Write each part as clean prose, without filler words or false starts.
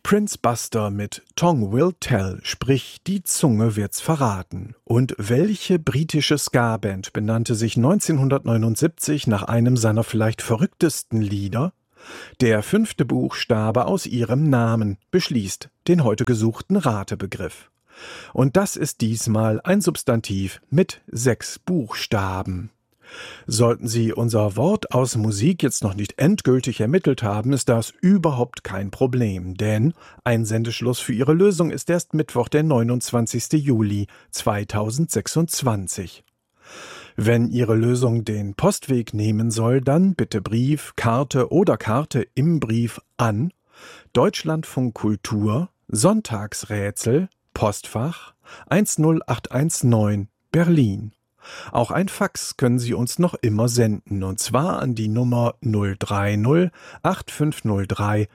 Prince Buster mit Tongue Will Tell, sprich die Zunge wird's verraten. Und welche britische Ska-Band benannte sich 1979 nach einem seiner vielleicht verrücktesten Lieder? Der 5. Buchstabe aus ihrem Namen beschließt den heute gesuchten Ratebegriff. Und das ist diesmal ein Substantiv mit 6 Buchstaben. Sollten Sie unser Wort aus Musik jetzt noch nicht endgültig ermittelt haben, ist das überhaupt kein Problem, denn Einsendeschluss für Ihre Lösung ist erst Mittwoch, der 29. Juli 2026. Wenn Ihre Lösung den Postweg nehmen soll, dann bitte Brief, Karte oder Karte im Brief an Deutschlandfunk Kultur, Sonntagsrätsel, Postfach 10819 Berlin. Auch ein Fax können Sie uns noch immer senden, und zwar an die Nummer 030 8503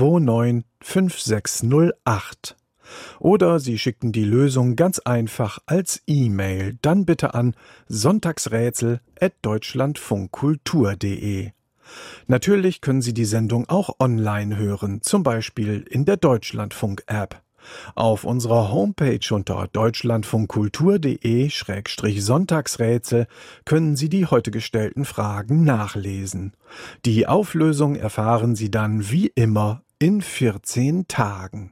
295608. Oder Sie schicken die Lösung ganz einfach als E-Mail, dann bitte an sonntagsrätsel@deutschlandfunkkultur.de. Natürlich können Sie die Sendung auch online hören, zum Beispiel in der Deutschlandfunk-App. Auf unserer Homepage unter deutschlandfunkkultur.de/Sonntagsrätsel können Sie die heute gestellten Fragen nachlesen. Die Auflösung erfahren Sie dann wie immer in 14 Tagen.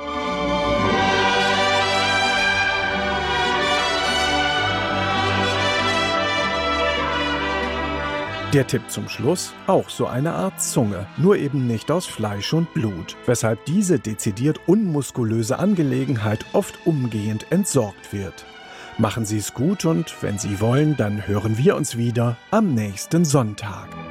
Der Tipp zum Schluss, auch so eine Art Zunge, nur eben nicht aus Fleisch und Blut, weshalb diese dezidiert unmuskulöse Angelegenheit oft umgehend entsorgt wird. Machen Sie es gut und wenn Sie wollen, dann hören wir uns wieder am nächsten Sonntag.